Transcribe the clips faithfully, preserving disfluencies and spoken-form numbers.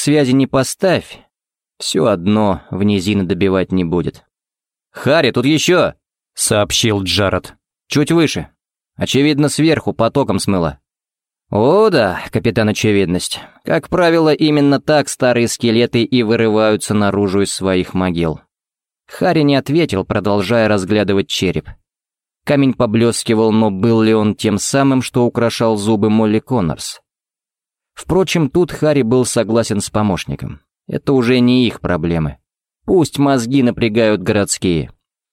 связи не поставь, все одно в низины добивать не будет. «Харри, тут еще!» — сообщил Джаред. «Чуть выше. Очевидно, сверху потоком смыло». «О да, капитан Очевидность. Как правило, именно так старые скелеты и вырываются наружу из своих могил». Харри не ответил, продолжая разглядывать череп. Камень поблескивал, но был ли он тем самым, что украшал зубы Молли Коннорс? Впрочем, тут Харри был согласен с помощником. Это уже не их проблемы. Пусть мозги напрягают городские.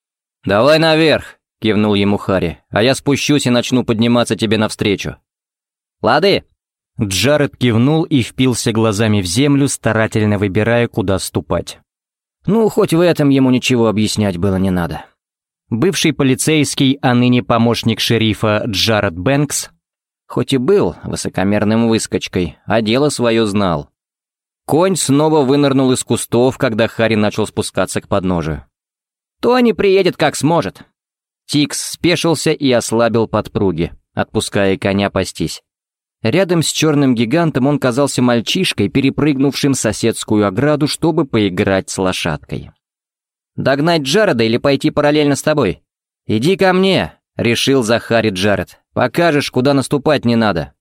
«Давай наверх!» — кивнул ему Харри, «а я спущусь и начну подниматься тебе навстречу». «Лады!» Джаред кивнул и впился глазами в землю, старательно выбирая, куда ступать. Ну, хоть в этом ему ничего объяснять было не надо. Бывший полицейский, а ныне помощник шерифа Джаред Бэнкс, хоть и был высокомерным выскочкой, а дело свое знал. Конь снова вынырнул из кустов, когда Харри начал спускаться к подножию. «Тони приедет как сможет». Тикс спешился и ослабил подпруги, отпуская коня пастись. Рядом с черным гигантом он казался мальчишкой, перепрыгнувшим соседскую ограду, чтобы поиграть с лошадкой. «Догнать Джареда или пойти параллельно с тобой?» «Иди ко мне», — решил за Харри Джаред. «Покажешь, куда наступать не надо».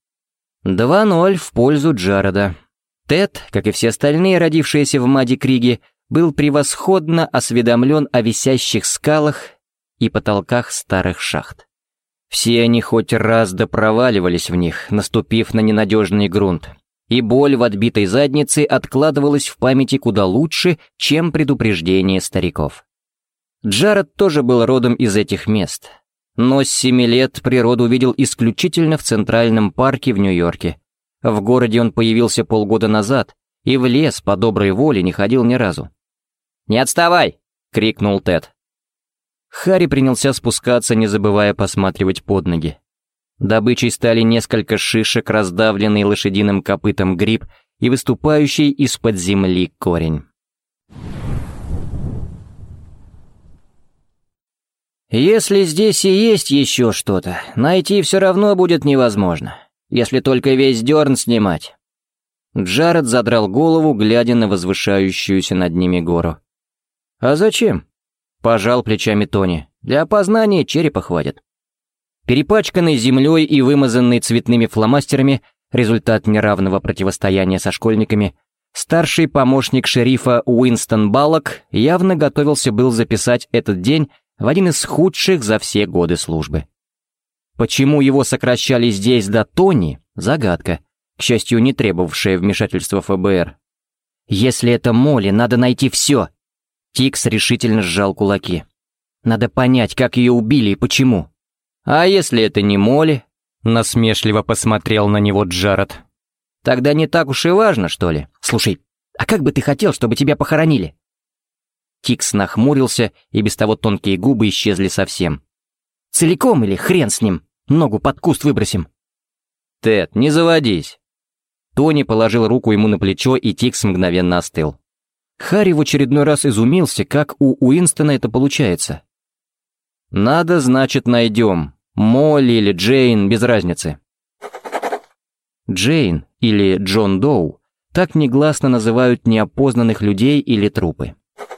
два ноль в пользу Джареда. Тед, как и все остальные, родившиеся в Мадди-Криге, был превосходно осведомлен о висящих скалах и потолках старых шахт. Все они хоть раз да проваливались в них, наступив на ненадежный грунт, и боль в отбитой заднице откладывалась в памяти куда лучше, чем предупреждение стариков. Джаред тоже был родом из этих мест, но с семи лет природу видел исключительно в Центральном парке в Нью-Йорке. В городе он появился полгода назад и в лес по доброй воле не ходил ни разу. «Не отставай!» — крикнул Тед. Харри принялся спускаться, не забывая посматривать под ноги. Добычей стали несколько шишек, раздавленный лошадиным копытом гриб и выступающий из-под земли корень. «Если здесь и есть еще что-то, найти все равно будет невозможно, если только весь дерн снимать». Джаред задрал голову, глядя на возвышающуюся над ними гору. «А зачем?» — пожал плечами Тони. «Для опознания черепа хватит». Перепачканный землей и вымазанный цветными фломастерами, результат неравного противостояния со школьниками, старший помощник шерифа Уинстон Баллок явно готовился был записать этот день в один из худших за все годы службы. Почему его сокращали здесь до Тони — загадка, к счастью, не требовавшая вмешательства эф бэ эр. «Если это Молли, надо найти все!» Тикс решительно сжал кулаки. «Надо понять, как ее убили и почему». «А если это не Молли?» — насмешливо посмотрел на него Джаред. «Тогда не так уж и важно, что ли? Слушай, а как бы ты хотел, чтобы тебя похоронили?» Тикс нахмурился, и без того тонкие губы исчезли совсем. «Целиком или хрен с ним? Ногу под куст выбросим». «Тед, не заводись». Тони положил руку ему на плечо, и Тикс мгновенно остыл. Харри в очередной раз изумился, как у Уинстона это получается. «Надо, значит, найдем. Молли или Джейн, без разницы». Джейн или Джон Доу так негласно называют неопознанных людей или трупы.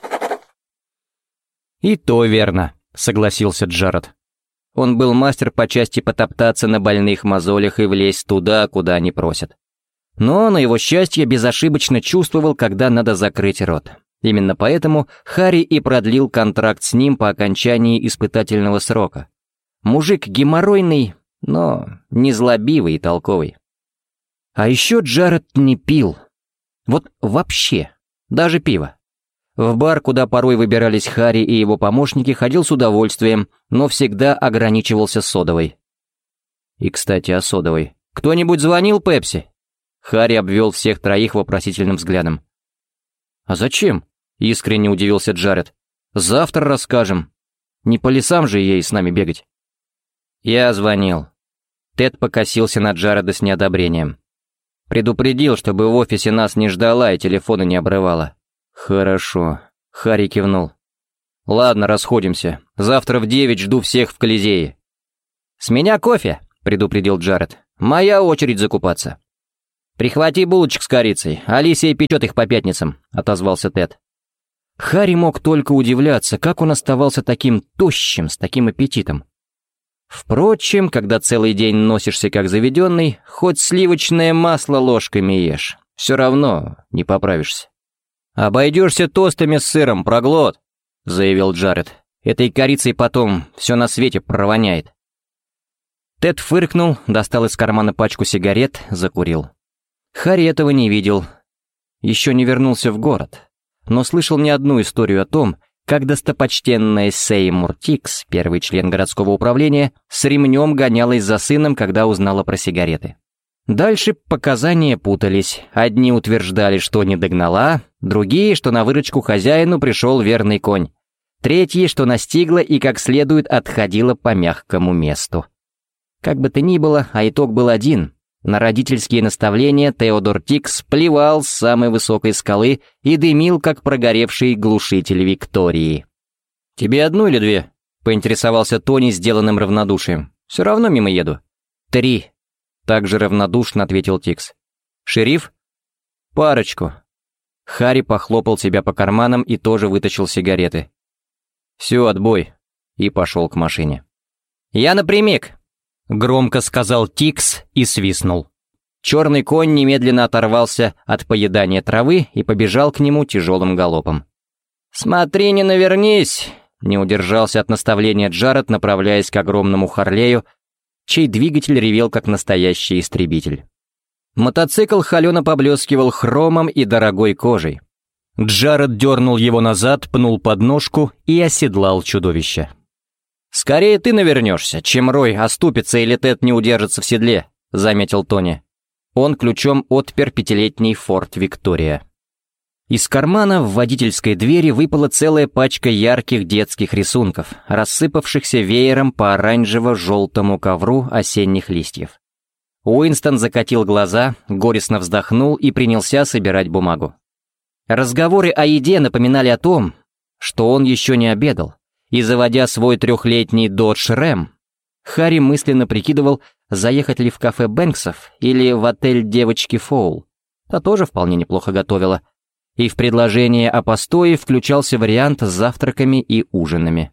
«И то верно», — согласился Джаред. Он был мастер по части потоптаться на больных мозолях и влезть туда, куда они просят. Но, на его счастье, безошибочно чувствовал, когда надо закрыть рот. Именно поэтому Харри и продлил контракт с ним по окончании испытательного срока. Мужик геморройный, но незлобивый и толковый. А еще Джаред не пил. Вот вообще, даже пиво. В бар, куда порой выбирались Харри и его помощники, ходил с удовольствием, но всегда ограничивался содовой. И, кстати, о содовой. «Кто-нибудь звонил Пепси?» Харри обвел всех троих вопросительным взглядом. «А зачем?» — искренне удивился Джаред. «Завтра расскажем. Не по лесам же ей с нами бегать». «Я звонил». Тед покосился на Джареда с неодобрением. «Предупредил, чтобы в офисе нас не ждала и телефона не обрывала». «Хорошо», — Харри кивнул. «Ладно, расходимся. Завтра в девять жду всех в Колизее». «С меня кофе», — предупредил Джаред. «Моя очередь закупаться». «Прихвати булочек с корицей, Алисия печет их по пятницам», — отозвался Тед. Харри мог только удивляться, как он оставался таким тощим, с таким аппетитом. Впрочем, когда целый день носишься как заведенный, хоть сливочное масло ложками ешь, все равно не поправишься. «Обойдешься тостами с сыром, проглот», — заявил Джаред. «Этой корицей потом все на свете провоняет». Тед фыркнул, достал из кармана пачку сигарет, закурил. Харри этого не видел. Еще не вернулся в город, но слышал не одну историю о том, как достопочтенная Сеймур Тикс, первый член городского управления, с ремнем гонялась за сыном, когда узнала про сигареты. Дальше показания путались. Одни утверждали, что не догнала, другие, что на выручку хозяину пришел верный конь, третьи, что настигла и как следует отходила по мягкому месту. Как бы то ни было, а итог был один. На родительские наставления Теодор Тикс плевал с самой высокой скалы и дымил, как прогоревший глушитель Виктории. «Тебе одну или две?» — поинтересовался Тони сделанным равнодушием. «Все равно мимо еду». «Три», — также равнодушно ответил Тикс. «Шериф?» «Парочку». Харри похлопал себя по карманам и тоже вытащил сигареты. «Все, отбой», и пошел к машине. «Я напрямик», — громко сказал Тикс и свистнул. Черный конь немедленно оторвался от поедания травы и побежал к нему тяжелым галопом. «Смотри, не навернись!» — не удержался от наставления Джаред, направляясь к огромному Харлею, чей двигатель ревел как настоящий истребитель. Мотоцикл холено поблескивал хромом и дорогой кожей. Джаред дернул его назад, пнул подножку и оседлал чудовище. «Скорее ты навернешься, чем Рой оступится или Тед не удержится в седле», — заметил Тони. Он ключом отпер пятилетний Форд Виктория. Из кармана в водительской двери выпала целая пачка ярких детских рисунков, рассыпавшихся веером по оранжево-желтому ковру осенних листьев. Уинстон закатил глаза, горестно вздохнул и принялся собирать бумагу. Разговоры о еде напоминали о том, что он еще не обедал. И заводя свой трехлетний Dodge Ram, Харри мысленно прикидывал, заехать ли в кафе Бэнксов или в отель девочки Фоул. Та тоже вполне неплохо готовила. И в предложение о постое включался вариант с завтраками и ужинами.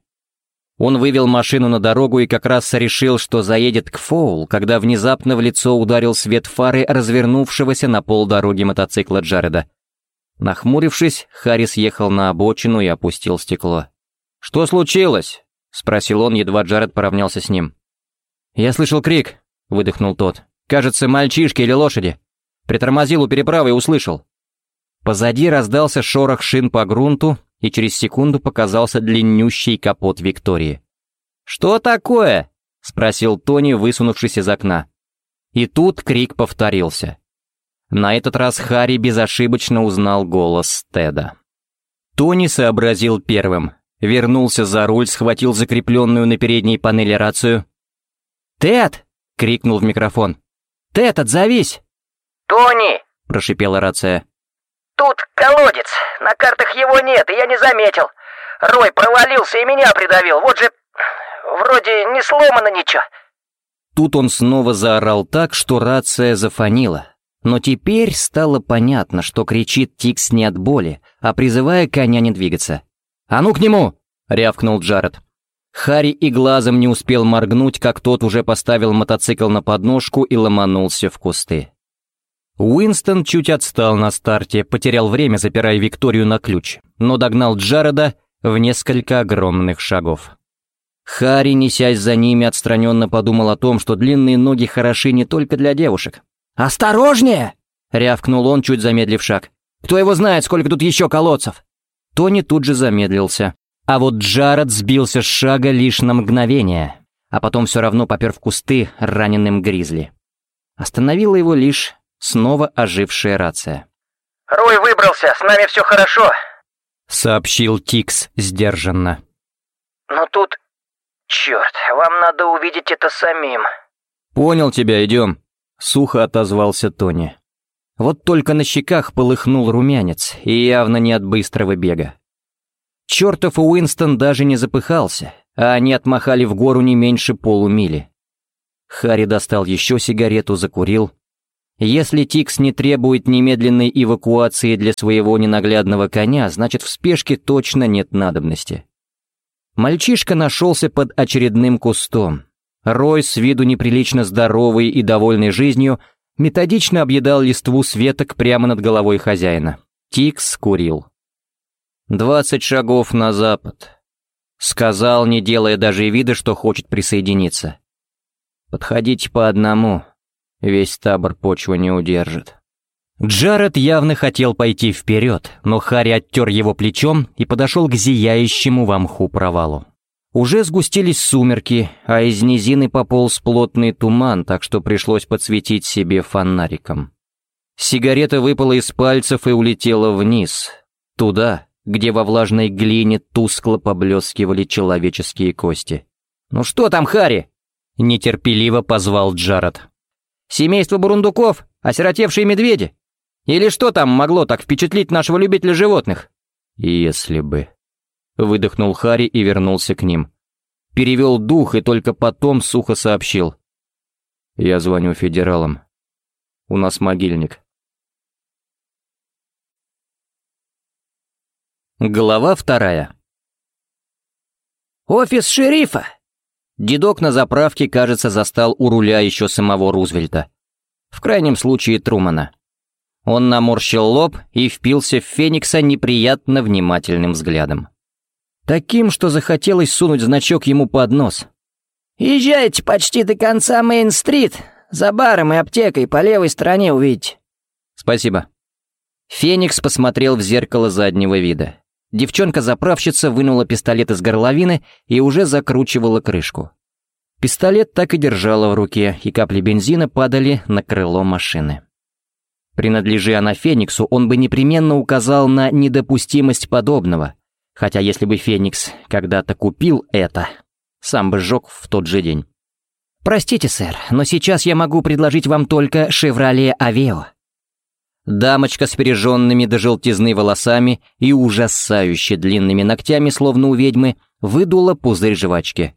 Он вывел машину на дорогу и как раз решил, что заедет к Фоул, когда внезапно в лицо ударил свет фары развернувшегося на полдороги мотоцикла Джареда. Нахмурившись, Харри съехал на обочину и опустил стекло. «Что случилось?» — спросил он, едва Джаред поравнялся с ним. «Я слышал крик», — выдохнул тот. «Кажется, мальчишки или лошади. Притормозил у переправы и услышал». Позади раздался шорох шин по грунту, и через секунду показался длиннющий капот Виктории. «Что такое?» — спросил Тони, высунувшись из окна. И тут крик повторился. На этот раз Харри безошибочно узнал голос Теда. Тони сообразил первым. Вернулся за руль, схватил закрепленную на передней панели рацию. «Тед!» — крикнул в микрофон. «Тед, отзовись!» «Тони!» — прошипела рация. «Тут колодец, на картах его нет, и я не заметил. Рой провалился и меня придавил, вот же... вроде не сломано ничего». Тут он снова заорал так, что рация зафонила. Но теперь стало понятно, что кричит Тикс не от боли, а призывая коня не двигаться. «А ну к нему!» — рявкнул Джаред. Харри и глазом не успел моргнуть, как тот уже поставил мотоцикл на подножку и ломанулся в кусты. Уинстон чуть отстал на старте, потерял время, запирая Викторию на ключ, но догнал Джареда в несколько огромных шагов. Харри, несясь за ними, отстраненно подумал о том, что длинные ноги хороши не только для девушек. «Осторожнее!» — рявкнул он, чуть замедлив шаг. «Кто его знает, сколько тут еще колодцев?» Тони тут же замедлился, а вот Джаред сбился с шага лишь на мгновение, а потом все равно попер в кусты раненым гризли. Остановила его лишь снова ожившая рация. «Рой выбрался, с нами все хорошо», — сообщил Тикс сдержанно. «Но тут... черт, вам надо увидеть это самим». «Понял тебя, идем», — сухо отозвался Тони. Вот только на щеках полыхнул румянец, и явно не от быстрого бега. Чертов Уинстон даже не запыхался, а они отмахали в гору не меньше полумили. Харри достал еще сигарету, закурил. Если Тикс не требует немедленной эвакуации для своего ненаглядного коня, значит в спешке точно нет надобности. Мальчишка нашелся под очередным кустом. Рой, с виду неприлично здоровый и довольный жизнью, методично объедал листву с веток прямо над головой хозяина. Тикс курил. «Двадцать шагов на запад», — сказал, не делая даже вида, что хочет присоединиться. «Подходите по одному, весь табор почва не удержит». Джаред явно хотел пойти вперед, но Харри оттер его плечом и подошел к зияющему во мху провалу. Уже сгустились сумерки, а из низины пополз плотный туман, так что пришлось подсветить себе фонариком. Сигарета выпала из пальцев и улетела вниз, туда, где во влажной глине тускло поблескивали человеческие кости. «Ну что там, Харри?» — нетерпеливо позвал Джаред. «Семейство бурундуков? Осиротевшие медведи? Или что там могло так впечатлить нашего любителя животных?» «Если бы...» — выдохнул Харри и вернулся к ним. Перевел дух и только потом сухо сообщил. «Я звоню федералам. У нас могильник». Глава вторая. «Офис шерифа!» Дедок на заправке, кажется, застал у руля еще самого Рузвельта. В крайнем случае Трумана. Он наморщил лоб и впился в Феникса неприятно внимательным взглядом. Таким, что захотелось сунуть значок ему под нос. «Езжайте почти до конца Мейн-стрит. За баром и аптекой по левой стороне увидите». «Спасибо». Феникс посмотрел в зеркало заднего вида. Девчонка-заправщица вынула пистолет из горловины и уже закручивала крышку. Пистолет так и держала в руке, и капли бензина падали на крыло машины. Принадлежи она Фениксу, он бы непременно указал на недопустимость подобного, хотя если бы Феникс когда-то купил это, сам бы сжег в тот же день. «Простите, сэр, но сейчас я могу предложить вам только «Шевроле Авео». Дамочка с пережженными до желтизны волосами и ужасающе длинными ногтями, словно у ведьмы, выдула пузырь жвачки.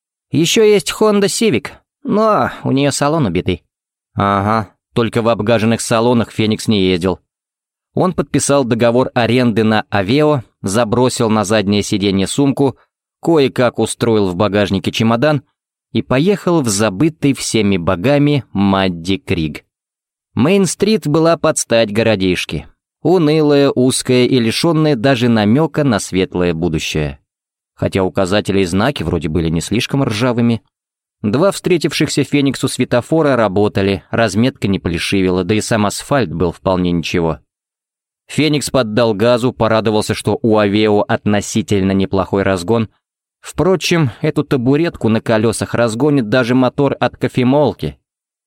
«Еще есть Honda Civic, но у нее салон убитый». «Ага, только в обгаженных салонах Феникс не ездил». Он подписал договор аренды на Авео, забросил на заднее сиденье сумку, кое-как устроил в багажнике чемодан и поехал в забытый всеми богами Мадди Криг. Мейн-стрит была под стать городишке. Унылая, узкая и лишенная даже намека на светлое будущее. Хотя указатели и знаки вроде были не слишком ржавыми. Два встретившихся Фениксу светофора работали, разметка не плешивела, да и сам асфальт был вполне ничего. Феникс поддал газу, порадовался, что у Авео относительно неплохой разгон. Впрочем, эту табуретку на колесах разгонит даже мотор от кофемолки.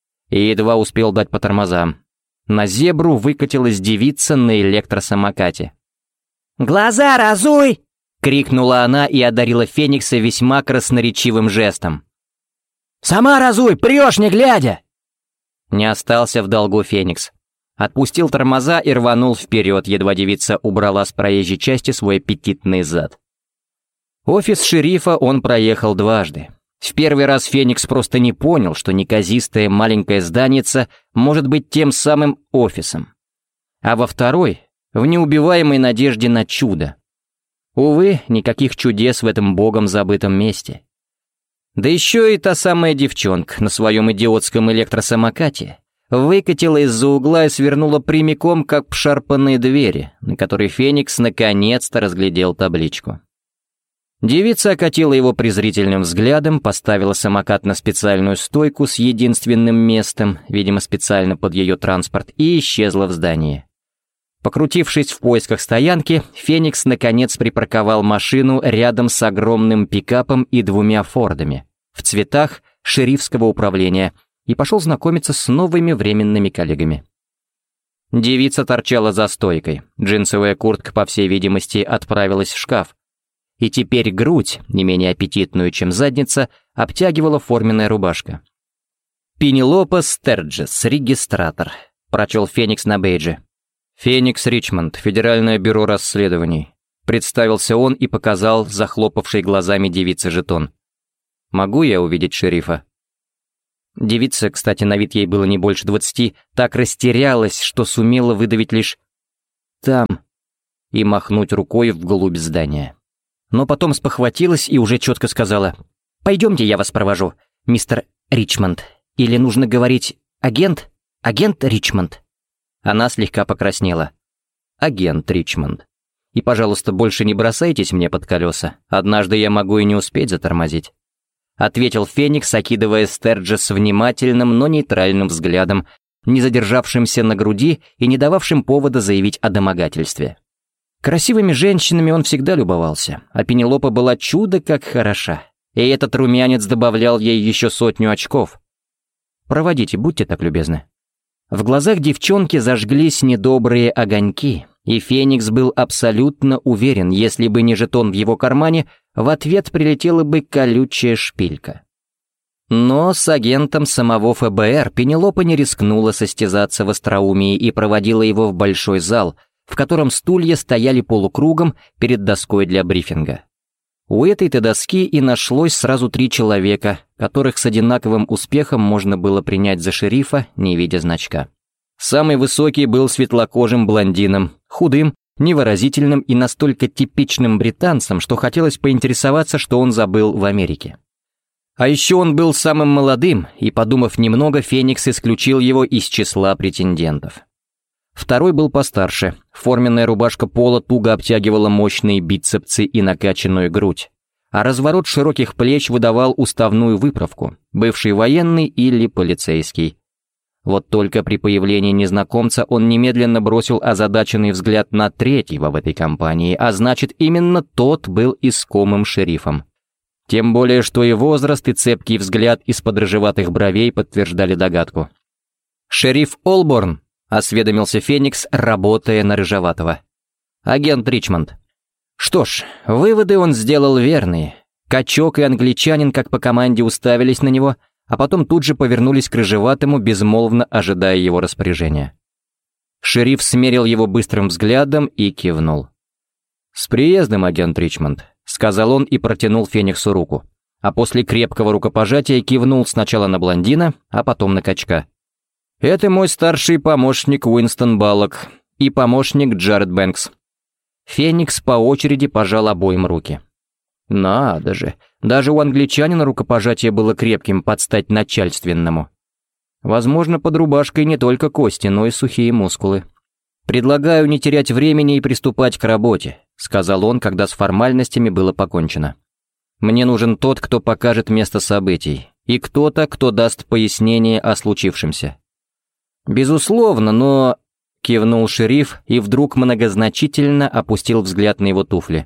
И едва успел дать по тормозам. На зебру выкатилась девица на электросамокате. «Глаза разуй!» — крикнула она и одарила Феникса весьма красноречивым жестом. «Сама разуй, прешь не глядя!» Не остался в долгу Феникс. Отпустил тормоза и рванул вперед, едва девица убрала с проезжей части свой аппетитный зад. Офис шерифа он проехал дважды. В первый раз Феникс просто не понял, что неказистое маленькое зданице может быть тем самым офисом. А во второй — в неубиваемой надежде на чудо. Увы, никаких чудес в этом богом забытом месте. Да еще и та самая девчонка на своем идиотском электросамокате выкатила из-за угла и свернула прямиком, как обшарпанные двери, на которой Феникс наконец-то разглядел табличку. Девица окатила его презрительным взглядом, поставила самокат на специальную стойку с единственным местом, видимо, специально под ее транспорт, и исчезла в здании. Покрутившись в поисках стоянки, Феникс наконец припарковал машину рядом с огромным пикапом и двумя фордами в цветах шерифского управления и пошел знакомиться с новыми временными коллегами. Девица торчала за стойкой, джинсовая куртка, по всей видимости, отправилась в шкаф. И теперь грудь, не менее аппетитную, чем задница, обтягивала форменная рубашка. «Пенелопа Стерджес, регистратор», — прочел Феникс на бейдже. «Феникс Ричмонд, Федеральное бюро расследований», — представился он и показал захлопавшей глазами девице жетон. «Могу я увидеть шерифа?» Девица, кстати, на вид ей было не больше двадцати, так растерялась, что сумела выдавить лишь «там» и махнуть рукой вглубь здания. Но потом спохватилась и уже четко сказала: «Пойдемте, я вас провожу, мистер Ричмонд. Или нужно говорить агент? Агент Ричмонд?» Она слегка покраснела. «Агент Ричмонд. И, пожалуйста, больше не бросайтесь мне под колеса. Однажды я могу и не успеть затормозить», — ответил Феникс, окидывая Стерджес внимательным, но нейтральным взглядом, не задержавшимся на груди и не дававшим повода заявить о домогательстве. Красивыми женщинами он всегда любовался, а Пенелопа была чудо как хороша, и этот румянец добавлял ей еще сотню очков. «Проводите, будьте так любезны». В глазах девчонки зажглись недобрые огоньки, и Феникс был абсолютно уверен, если бы не жетон в его кармане, в ответ прилетела бы колючая шпилька. Но с агентом самого эф бэ эр Пенелопа не рискнула состязаться в остроумии и проводила его в большой зал, в котором стулья стояли полукругом перед доской для брифинга. У этой-то доски и нашлось сразу три человека, которых с одинаковым успехом можно было принять за шерифа, не видя значка. Самый высокий был светлокожим блондином, худым, невыразительным и настолько типичным британцем, что хотелось поинтересоваться, что он забыл в Америке. А еще он был самым молодым, и, подумав немного, Феникс исключил его из числа претендентов. Второй был постарше, форменная рубашка пола туго обтягивала мощные бицепсы и накачанную грудь, а разворот широких плеч выдавал уставную выправку, бывший военный или полицейский. Вот только при появлении незнакомца он немедленно бросил озадаченный взгляд на третьего в этой компании, а значит, именно тот был искомым шерифом. Тем более, что и возраст, и цепкий взгляд из-под рыжеватых бровей подтверждали догадку. «Шериф Олборн», — осведомился Феникс, работая на рыжеватого. «Агент Ричмонд». Что ж, выводы он сделал верные. Качок и англичанин, как по команде, уставились на него, а потом тут же повернулись к рыжеватому, безмолвно ожидая его распоряжения. Шериф смерил его быстрым взглядом и кивнул. «С приездом, агент Ричмонд», — сказал он и протянул Фениксу руку, а после крепкого рукопожатия кивнул сначала на блондина, а потом на качка. «Это мой старший помощник Уинстон Баллок и помощник Джаред Бэнкс». Феникс по очереди пожал обоим руки. Надо же, даже у англичанина рукопожатие было крепким под стать начальственному. Возможно, под рубашкой не только кости, но и сухие мускулы. «Предлагаю не терять времени и приступать к работе», — сказал он, когда с формальностями было покончено. «Мне нужен тот, кто покажет место событий, и кто-то, кто даст пояснение о случившемся». «Безусловно, но...» — кивнул шериф и вдруг многозначительно опустил взгляд на его туфли.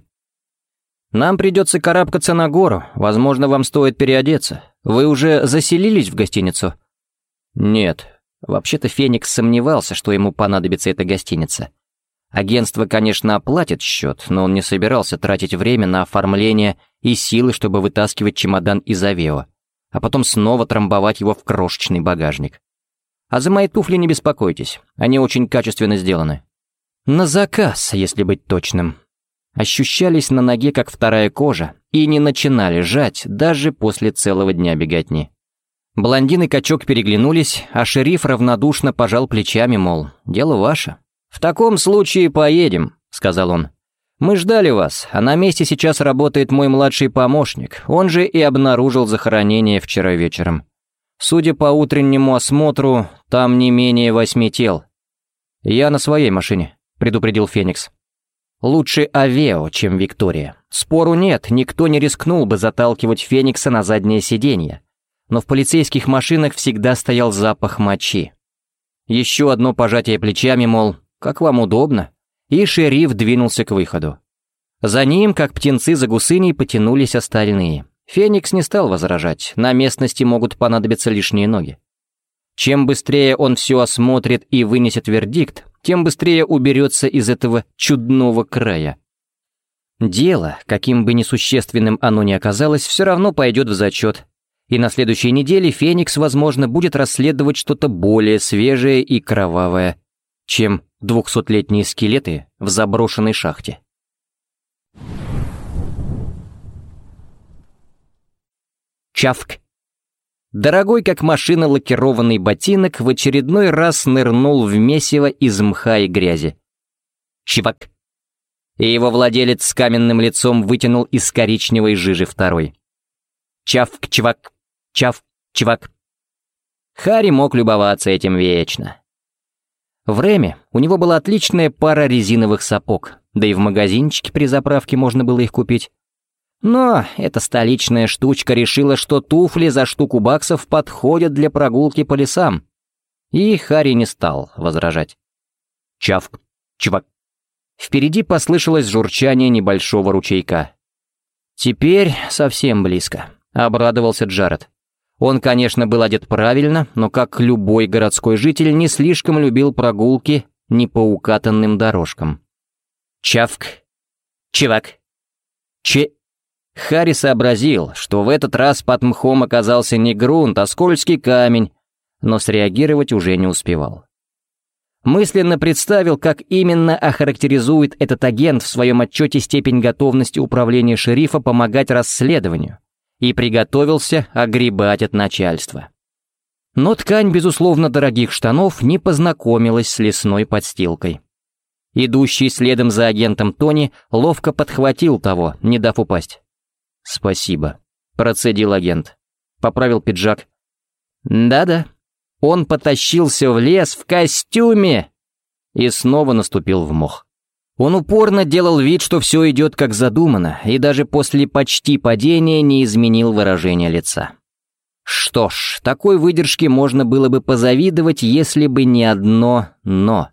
«Нам придется карабкаться на гору, возможно, вам стоит переодеться. Вы уже заселились в гостиницу?» «Нет». Вообще-то Феникс сомневался, что ему понадобится эта гостиница. Агентство, конечно, оплатит счет, но он не собирался тратить время на оформление и силы, чтобы вытаскивать чемодан из Авео, а потом снова трамбовать его в крошечный багажник. А за мои туфли не беспокойтесь, они очень качественно сделаны. На заказ, если быть точным. Ощущались на ноге, как вторая кожа, и не начинали жать даже после целого дня беготни. Блондин и качок переглянулись, а шериф равнодушно пожал плечами, мол, дело ваше. «В таком случае поедем», — сказал он. «Мы ждали вас, а на месте сейчас работает мой младший помощник, он же и обнаружил захоронение вчера вечером. Судя по утреннему осмотру, там не менее восьми тел». «Я на своей машине», — предупредил Феникс. «Лучше Авео, чем Виктория. Спору нет, никто не рискнул бы заталкивать Феникса на заднее сиденье. Но в полицейских машинах всегда стоял запах мочи. Еще одно пожатие плечами, мол, как вам удобно, и шериф двинулся к выходу. За ним, как птенцы за гусыней, потянулись остальные. Феникс не стал возражать, на местности могут понадобиться лишние ноги. Чем быстрее он все осмотрит и вынесет вердикт, тем быстрее уберется из этого чудного края. Дело, каким бы несущественным оно ни оказалось, все равно пойдет в зачет. И на следующей неделе Феникс, возможно, будет расследовать что-то более свежее и кровавое, чем двухсотлетние скелеты в заброшенной шахте. Чавк. Дорогой как машина лакированный ботинок в очередной раз нырнул в месиво из мха и грязи. Чувак. И его владелец с каменным лицом вытянул из коричневой жижи второй. Чавк, чувак, чавк, чувак. Харри мог любоваться этим вечно. В Рэме у него была отличная пара резиновых сапог, да и в магазинчике при заправке можно было их купить. Но эта столичная штучка решила, что туфли за штуку баксов подходят для прогулки по лесам. И Харри не стал возражать. Чавк, чувак. Впереди послышалось журчание небольшого ручейка. «Теперь совсем близко», — обрадовался Джаред. Он, конечно, был одет правильно, но, как любой городской житель, не слишком любил прогулки не по укатанным дорожкам. Чавк. Чувак. Че... Харри сообразил, что в этот раз под мхом оказался не грунт, а скользкий камень, но среагировать уже не успевал. Мысленно представил, как именно охарактеризует этот агент в своем отчете степень готовности управления шерифа помогать расследованию, и приготовился огребать от начальства. Но ткань, безусловно, дорогих штанов не познакомилась с лесной подстилкой. Идущий следом за агентом Тони ловко подхватил того, не дав упасть. «Спасибо», — процедил агент. Поправил пиджак. «Да-да». Он потащился в лес в костюме и снова наступил в мох. Он упорно делал вид, что все идет как задумано, и даже после почти падения не изменил выражение лица. Что ж, такой выдержке можно было бы позавидовать, если бы не одно «но».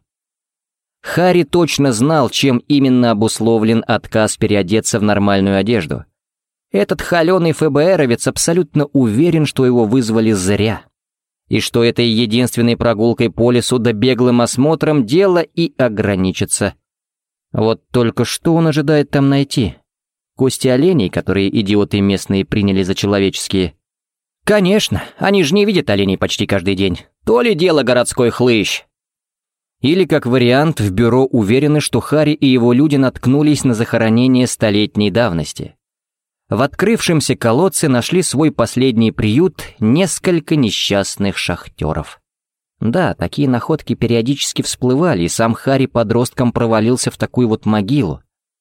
Харри точно знал, чем именно обусловлен отказ переодеться в нормальную одежду. Этот холеный ФБРовец абсолютно уверен, что его вызвали зря, и что этой единственной прогулкой по лесу да беглым осмотром дело и ограничится. Вот только что он ожидает там найти? Кости оленей, которые идиоты местные приняли за человеческие? Конечно, они же не видят оленей почти каждый день. То ли дело городской хлыщ. Или, как вариант, в бюро уверены, что Харри и его люди наткнулись на захоронение столетней давности. В открывшемся колодце нашли свой последний приют несколько несчастных шахтеров. Да, такие находки периодически всплывали, и сам Харри подростком провалился в такую вот могилу.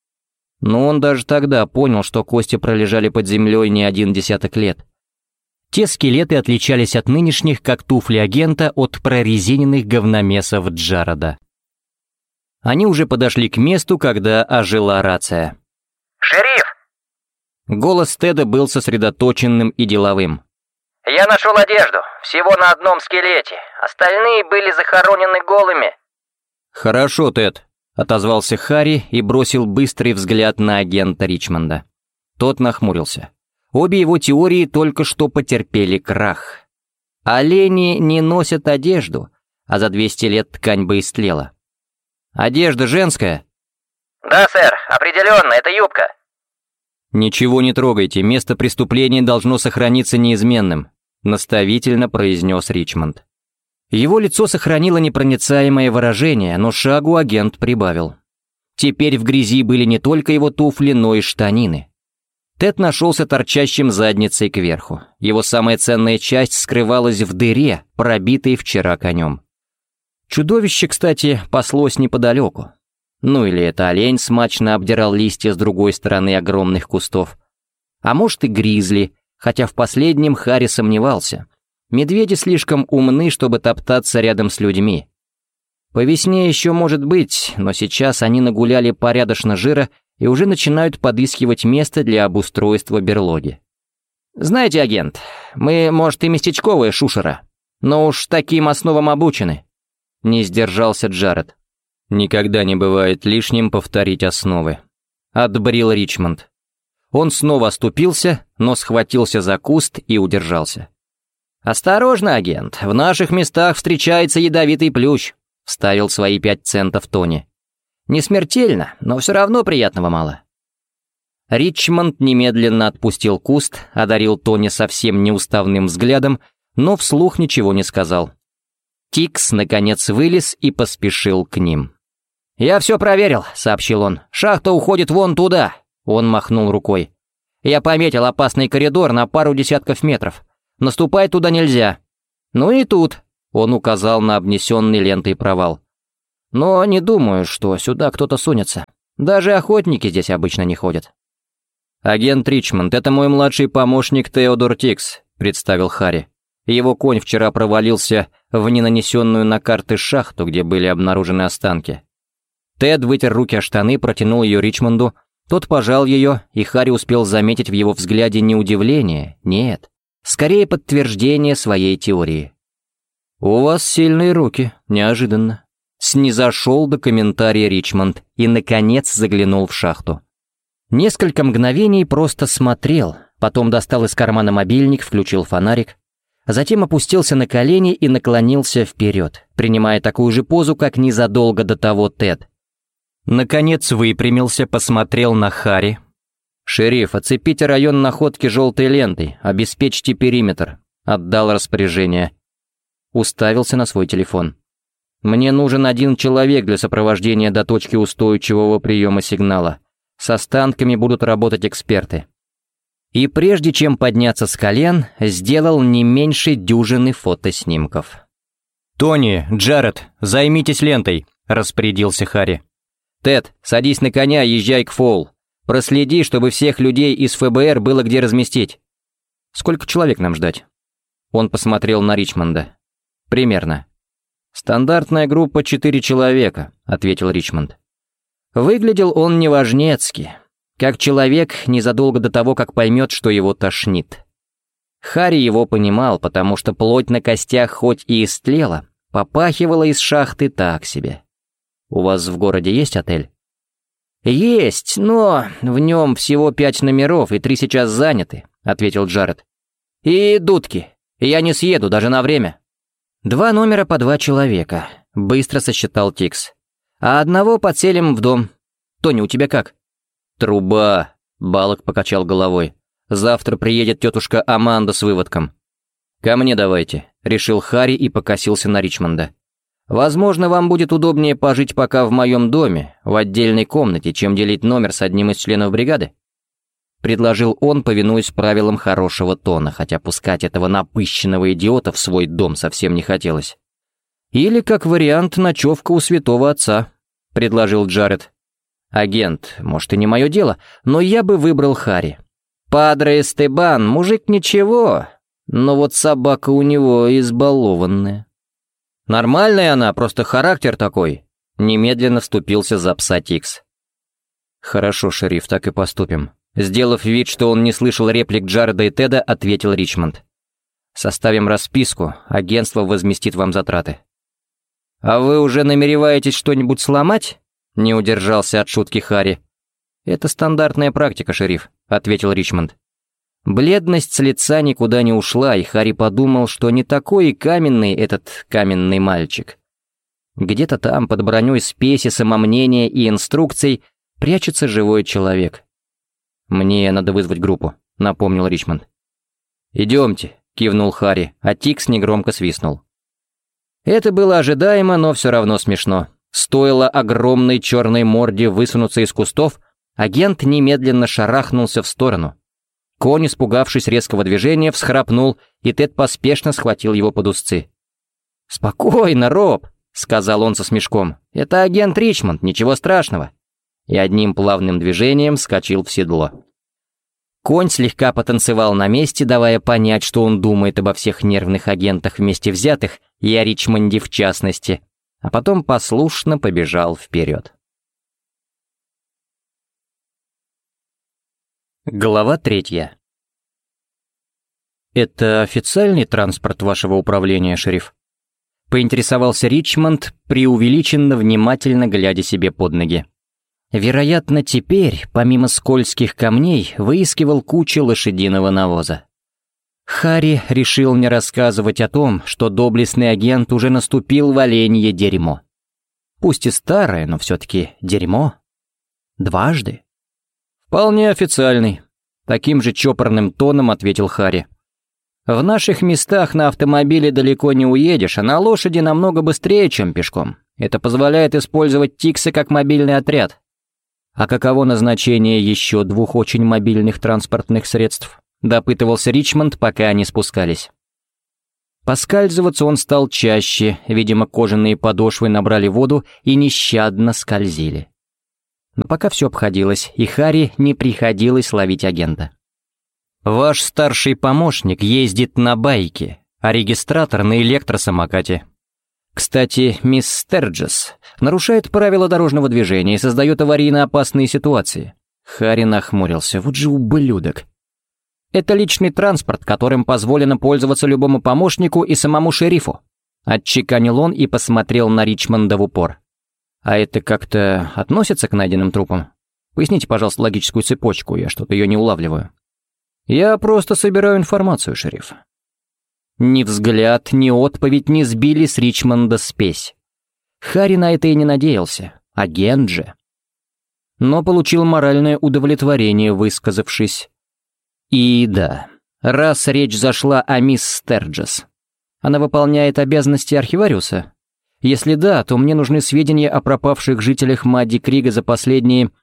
Но он даже тогда понял, что кости пролежали под землей не один десяток лет. Те скелеты отличались от нынешних, как туфли агента, от прорезиненных говномесов Джареда. Они уже подошли к месту, когда ожила рация. «Шериф!» Голос Теда был сосредоточенным и деловым. «Я нашел одежду, всего на одном скелете. Остальные были захоронены голыми». «Хорошо, Тед», — отозвался Харри и бросил быстрый взгляд на агента Ричмонда. Тот нахмурился. Обе его теории только что потерпели крах. Олени не носят одежду, а за двести лет ткань бы истлела. «Одежда женская?» «Да, сэр, определенно, это юбка». «Ничего не трогайте, место преступления должно сохраниться неизменным», — наставительно произнес Ричмонд. Его лицо сохранило непроницаемое выражение, но шагу агент прибавил. Теперь в грязи были не только его туфли, но и штанины. Тед нашелся торчащим задницей кверху. Его самая ценная часть скрывалась в дыре, пробитой вчера конем. Чудовище, кстати, паслось неподалеку. Ну или это олень смачно обдирал листья с другой стороны огромных кустов. А может и гризли, хотя в последнем Харри сомневался. Медведи слишком умны, чтобы топтаться рядом с людьми. По весне еще может быть, но сейчас они нагуляли порядочно жира и уже начинают подыскивать место для обустройства берлоги. «Знаете, агент, мы, может, и местечковые шушера, но уж таким основам обучены», — не сдержался Джаред. «Никогда не бывает лишним повторить основы», — отбрил Ричмонд. Он снова оступился, но схватился за куст и удержался. «Осторожно, агент, в наших местах встречается ядовитый плющ», — вставил свои пять центов Тони. «Не смертельно, но все равно приятного мало». Ричмонд немедленно отпустил куст, одарил Тони совсем неуставным взглядом, но вслух ничего не сказал. Тикс, наконец, вылез и поспешил к ним. «Я все проверил», — сообщил он. «Шахта уходит вон туда», — он махнул рукой. «Я пометил опасный коридор на пару десятков метров. Наступать туда нельзя. Ну и тут, он указал на обнесенный лентой провал. Но не думаю, что сюда кто-то сунется. Даже охотники здесь обычно не ходят. «Агент Ричмонд, это мой младший помощник Теодор Тикс», — представил Харри. Его конь вчера провалился в ненанесенную на карты шахту, где были обнаружены останки. Тед вытер руки о штаны, протянул ее Ричмонду. Тот пожал ее, и Харри успел заметить в его взгляде не удивление, нет, скорее подтверждение своей теории. «У вас сильные руки, неожиданно». Снизошел до комментария Ричмонд и, наконец, заглянул в шахту. Несколько мгновений просто смотрел, потом достал из кармана мобильник, включил фонарик, затем опустился на колени и наклонился вперед, принимая такую же позу, как незадолго до того Тед. Наконец выпрямился, посмотрел на Харри. «Шериф, оцепите район находки желтой лентой, обеспечьте периметр», — отдал распоряжение. Уставился на свой телефон. «Мне нужен один человек для сопровождения до точки устойчивого приема сигнала. С останками будут работать эксперты». И прежде чем подняться с колен, сделал не меньше дюжины фотоснимков. «Тони, Джаред, займитесь лентой», — распорядился Харри. «Тед, садись на коня и езжай к Фоул. Проследи, чтобы всех людей из ФБР было где разместить. Сколько человек нам ждать?» Он посмотрел на Ричмонда. «Примерно». «Стандартная группа четыре человека», — ответил Ричмонд. Выглядел он неважнецки, как человек незадолго до того, как поймет, что его тошнит. Харри его понимал, потому что плоть на костях хоть и истлела, попахивала из шахты так себе. «У вас в городе есть отель?» «Есть, но в нем всего пять номеров, и три сейчас заняты», — ответил Джаред. «И дудки. Я не съеду даже на время». «Два номера по два человека», — быстро сосчитал Тикс. «А одного подселим в дом. Тони, у тебя как?» «Труба», — Балок покачал головой. «Завтра приедет тетушка Аманда с выводком». «Ко мне давайте», — решил Харри и покосился на Ричмонда. «Возможно, вам будет удобнее пожить пока в моем доме, в отдельной комнате, чем делить номер с одним из членов бригады?» Предложил он, повинуясь правилам хорошего тона, хотя пускать этого напыщенного идиота в свой дом совсем не хотелось. «Или, как вариант, ночевка у святого отца», — предложил Джаред. «Агент, может, и не мое дело, но я бы выбрал Харри. Падре Эстебан, мужик ничего, но вот собака у него избалованная». «Нормальная она, просто характер такой», — немедленно вступился за пса Тикс. «Хорошо, шериф, так и поступим». Сделав вид, что он не слышал реплик Джареда и Теда, ответил Ричмонд. «Составим расписку, агентство возместит вам затраты». «А вы уже намереваетесь что-нибудь сломать?» — не удержался от шутки Харри. «Это стандартная практика, шериф», — ответил Ричмонд. Бледность с лица никуда не ушла, и Харри подумал, что не такой и каменный этот каменный мальчик. Где-то там, под броней спеси, самомнения и инструкций, прячется живой человек. «Мне надо вызвать группу», — напомнил Ричмонд. «Идемте», — кивнул Харри, а Тикс негромко свистнул. Это было ожидаемо, но все равно смешно. Стоило огромной черной морде высунуться из кустов, агент немедленно шарахнулся в сторону. Конь, испугавшись резкого движения, всхрапнул, и Тед поспешно схватил его под узцы. «Спокойно, Роб», — сказал он со смешком. «Это агент Ричмонд, ничего страшного». И одним плавным движением вскочил в седло. Конь слегка потанцевал на месте, давая понять, что он думает обо всех нервных агентах вместе взятых, и о Ричмонде в частности, а потом послушно побежал вперед. Глава третья. «Это официальный транспорт вашего управления, шериф?» Поинтересовался Ричмонд, преувеличенно внимательно глядя себе под ноги. Вероятно, теперь, помимо скользких камней, выискивал кучу лошадиного навоза. Харри решил не рассказывать о том, что доблестный агент уже наступил в оленье дерьмо. Пусть и старое, но все-таки дерьмо. Дважды. «Вполне официальный», — таким же чопорным тоном ответил Харри. «В наших местах на автомобиле далеко не уедешь, а на лошади намного быстрее, чем пешком. Это позволяет использовать Тикса как мобильный отряд». «А каково назначение еще двух очень мобильных транспортных средств?» — допытывался Ричмонд, пока они спускались. Поскальзываться он стал чаще, видимо, кожаные подошвы набрали воду и нещадно скользили. Но пока все обходилось, и Харри не приходилось ловить агента. «Ваш старший помощник ездит на байке, а регистратор на электросамокате. Кстати, мисс Стерджес нарушает правила дорожного движения и создает аварийно опасные ситуации». Харри нахмурился. «Вот же ублюдок!» «Это личный транспорт, которым позволено пользоваться любому помощнику и самому шерифу», отчеканил он и посмотрел на Ричмонда в упор. «А это как-то относится к найденным трупам? Поясните, пожалуйста, логическую цепочку, я что-то ее не улавливаю». «Я просто собираю информацию, шериф». Ни взгляд, ни отповедь не сбили с Ричмонда спесь. Харри на это и не надеялся, агент же. Но получил моральное удовлетворение, высказавшись. И да, раз речь зашла о мисс Стерджес, она выполняет обязанности архивариуса? Если да, то мне нужны сведения о пропавших жителях Мадди Крига за последние...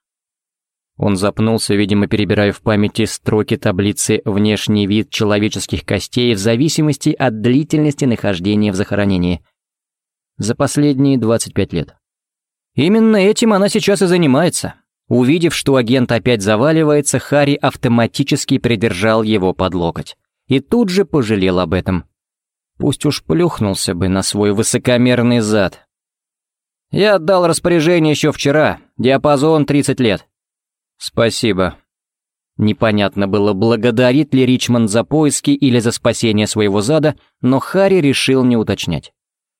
Он запнулся, видимо, перебирая в памяти строки таблицы «Внешний вид человеческих костей в зависимости от длительности нахождения в захоронении». За последние двадцать пять лет. Именно этим она сейчас и занимается. Увидев, что агент опять заваливается, Харри автоматически придержал его под локоть. И тут же пожалел об этом. Пусть уж плюхнулся бы на свой высокомерный зад. «Я отдал распоряжение еще вчера. Диапазон тридцать лет». «Спасибо». Непонятно было, благодарит ли Ричмонд за поиски или за спасение своего зада, но Харри решил не уточнять.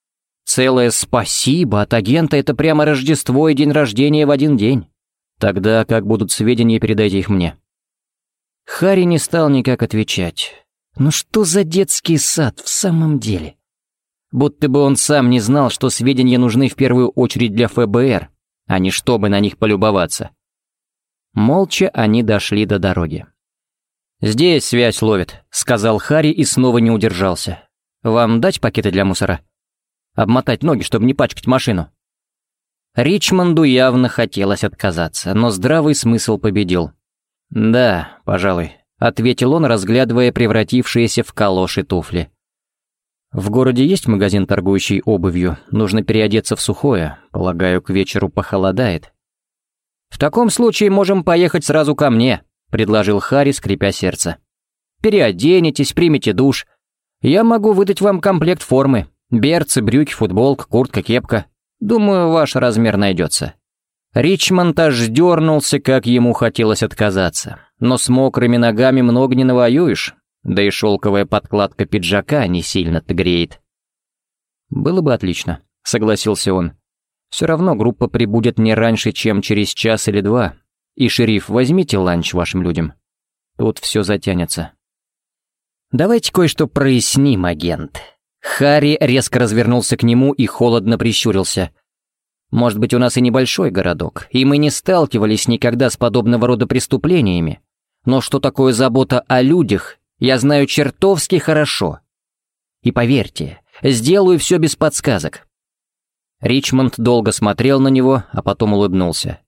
Целое спасибо от агента — это прямо Рождество и день рождения в один день. Тогда как будут сведения, передайте их мне. Харри не стал никак отвечать. Ну что за детский сад в самом деле? Будто бы он сам не знал, что сведения нужны в первую очередь для эф бэ эр, а не чтобы на них полюбоваться. Молча они дошли до дороги. «Здесь связь ловит», — сказал Харри и снова не удержался. «Вам дать пакеты для мусора? Обмотать ноги, чтобы не пачкать машину». Ричмонду явно хотелось отказаться, но здравый смысл победил. «Да, пожалуй», — ответил он, разглядывая превратившиеся в калоши туфли. «В городе есть магазин, торгующий обувью? Нужно переодеться в сухое. Полагаю, к вечеру похолодает». «В таком случае можем поехать сразу ко мне», — предложил Харри, скрипя сердце. «Переоденетесь, примите душ. Я могу выдать вам комплект формы. Берцы, брюки, футболка, куртка, кепка. Думаю, ваш размер найдется». Ричмонд аж дернулся, как ему хотелось отказаться. Но с мокрыми ногами много не навоюешь, да и шелковая подкладка пиджака не сильно-то греет. «Было бы отлично», — согласился он. «Все равно группа прибудет не раньше, чем через час или два. И, шериф, возьмите ланч вашим людям. Тут все затянется». «Давайте кое-что проясним, агент». Харри резко развернулся к нему и холодно прищурился. «Может быть, у нас и небольшой городок, и мы не сталкивались никогда с подобного рода преступлениями. Но что такое забота о людях, я знаю чертовски хорошо. И поверьте, сделаю все без подсказок». Ричмонд долго смотрел на него, а потом улыбнулся.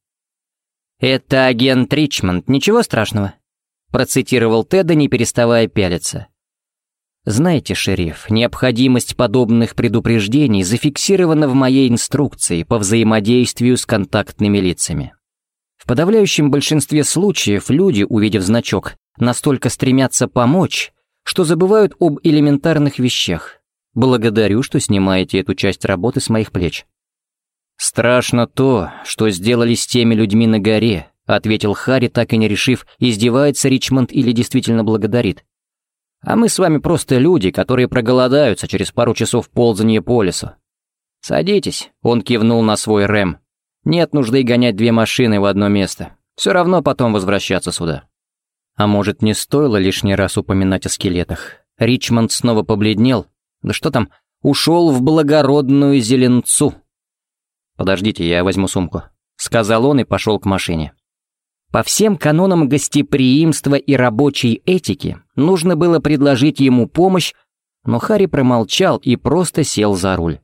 «Это агент Ричмонд, ничего страшного», — процитировал Теда, не переставая пялиться. «Знаете, шериф, необходимость подобных предупреждений зафиксирована в моей инструкции по взаимодействию с контактными лицами. В подавляющем большинстве случаев люди, увидев значок, настолько стремятся помочь, что забывают об элементарных вещах. Благодарю, что снимаете эту часть работы с моих плеч». «Страшно то, что сделали с теми людьми на горе», — ответил Харри, так и не решив, издевается Ричмонд или действительно благодарит. «А мы с вами просто люди, которые проголодаются через пару часов ползания по лесу. Садитесь», — он кивнул на свой рэм. «Нет нужды гонять две машины в одно место. Все равно потом возвращаться сюда». А может, не стоило лишний раз упоминать о скелетах? Ричмонд снова побледнел. Да что там, ушел в благородную зеленцу. «Подождите, я возьму сумку», — сказал он и пошел к машине. По всем канонам гостеприимства и рабочей этики нужно было предложить ему помощь, но Харри промолчал и просто сел за руль.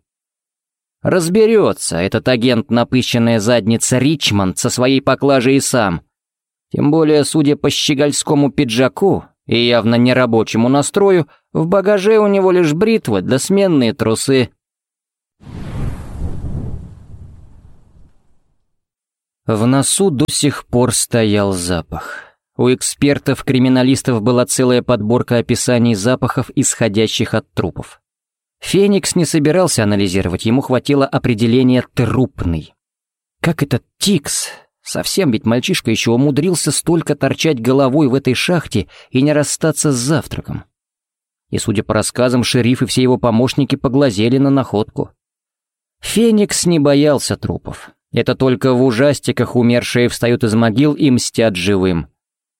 Разберется этот агент напыщенная задница Ричмонд со своей поклажей и сам. Тем более, судя по щегольскому пиджаку, и явно нерабочему настрою, в багаже у него лишь бритва да сменные трусы. В носу до сих пор стоял запах. У экспертов-криминалистов была целая подборка описаний запахов, исходящих от трупов. Феникс не собирался анализировать, ему хватило определения «трупный». Как этот Тикс, совсем ведь мальчишка еще умудрился столько торчать головой в этой шахте и не расстаться с завтраком. И, судя по рассказам, шериф и все его помощники поглазели на находку. Феникс не боялся трупов. Это только в ужастиках умершие встают из могил и мстят живым.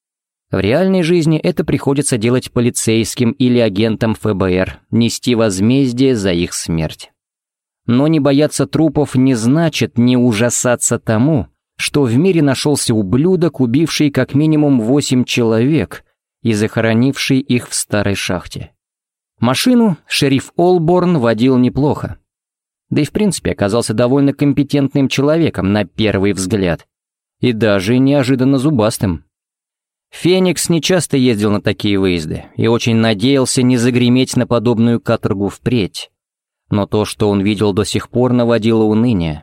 В реальной жизни это приходится делать полицейским или агентам эф бэ эр, нести возмездие за их смерть. Но не бояться трупов не значит не ужасаться тому, что в мире нашелся ублюдок, убивший как минимум восемь человек и захоронивший их в старой шахте. Машину шериф Олборн водил неплохо. Да и в принципе оказался довольно компетентным человеком на первый взгляд. И даже неожиданно зубастым. Феникс нечасто ездил на такие выезды и очень надеялся не загреметь на подобную каторгу впредь. Но то, что он видел до сих пор, наводило уныние.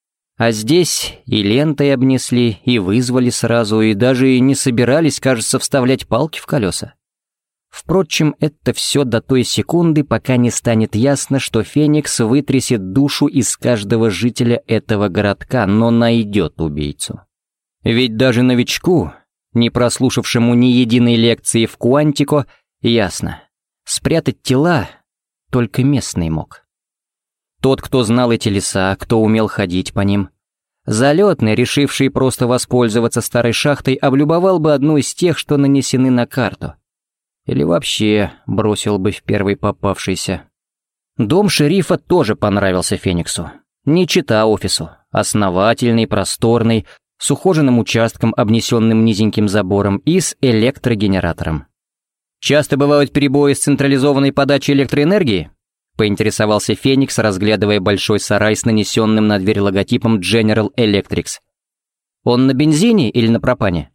А здесь и лентой обнесли, и вызвали сразу, и даже и не собирались, кажется, вставлять палки в колеса. Впрочем, это все до той секунды, пока не станет ясно, что Феникс вытрясет душу из каждого жителя этого городка, но найдет убийцу. Ведь даже новичку, не прослушавшему ни единой лекции в Куантико, ясно, спрятать тела только местный мог. Тот, кто знал эти леса, кто умел ходить по ним. Залетный, решивший просто воспользоваться старой шахтой, облюбовал бы одну из тех, что нанесены на карту. Или вообще бросил бы в первый попавшийся. Дом шерифа тоже понравился Фениксу. Не чита офису. Основательный, просторный, с ухоженным участком, обнесенным низеньким забором и с электрогенератором. «Часто бывают перебои с централизованной подачей электроэнергии?» — поинтересовался Феникс, разглядывая большой сарай с нанесенным на дверь логотипом General Electric. «Он на бензине или на пропане?»